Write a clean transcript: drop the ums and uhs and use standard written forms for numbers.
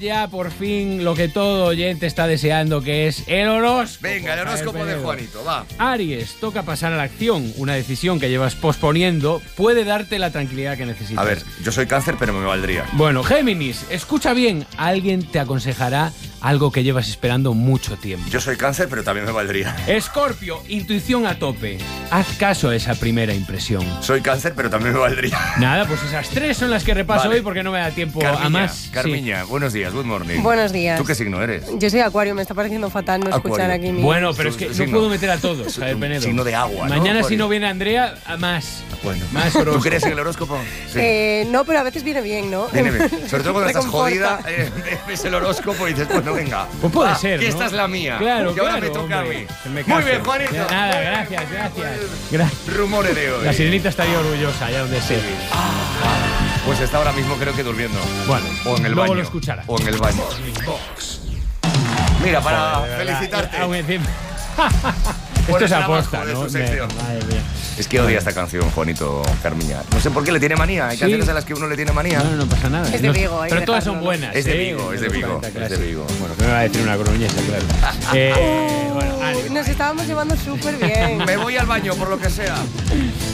Ya por fin lo que todo oyente está deseando, que es el horóscopo. Venga, el horóscopo de Juanito, va. Aries, toca pasar a la acción. Una decisión que llevas posponiendo puede darte la tranquilidad que necesitas. A ver, yo soy Cáncer, pero me valdría. Bueno, Géminis, escucha bien. Alguien te aconsejará algo que llevas esperando mucho tiempo. Yo soy Cáncer, pero también me valdría. Escorpio, intuición a tope. Haz caso a esa primera impresión. Soy Cáncer, pero también me valdría. Nada, pues esas tres son las que repaso Vale. hoy porque no me da tiempo Carmiña, a más. Carmiña, buenos días, good morning. Buenos días. ¿Tú qué signo eres? Yo soy Acuario, me está pareciendo fatal no escuchar Acuario. aquí mi... Bueno, pero es que Signo. no puedo meter a todos, Javier Penedo. Signo de agua, ¿no? Mañana si Acuario. no viene Andrea, a más. Bueno. Más ¿Tú horóscopo. crees en el horóscopo? No, pero a veces viene bien, ¿no? Viene bien. Sobre todo cuando estás Reconforta. jodida, ves el horóscopo y dices, bueno, venga. Pues puede va, ser, que ¿no? esta es la mía. Claro, y ahora claro, me toca hombre. a mí. Me Muy caso. bien, Juanito. Ya, nada, gracias. Rumores de hoy. La sirenita estaría orgullosa, allá donde esté. Pues está ahora mismo creo que durmiendo. Bueno, O en el luego baño. lo escuchará. O en el baño. Mira, para Joder, de verdad, felicitarte. aún encima- Por Esto es el trabajo aposta, de ¿no? tu sección. Madre mía. Es que odia esta canción, Juanito Carmiña. No sé por qué le tiene manía. Hay Sí. canciones a las que uno le tiene manía. No pasa nada. Es de No- Vigo, hay pero que todas dejarlo, son ¿no? buenas. Es de ¿eh? Vigo, es de Los Vigo, 40 es de clásicos. Vigo. Bueno, que me va a decir una coruñesa, claro. Bueno, ánimo. Nos estábamos llevando súper bien. Me voy al baño, por lo que sea.